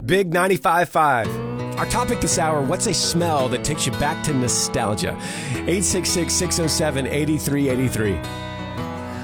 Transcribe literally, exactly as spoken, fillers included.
Big ninety-five point five. Our topic this hour, what's a smell that takes you back to nostalgia? eight six six, six oh seven, eight three eight three.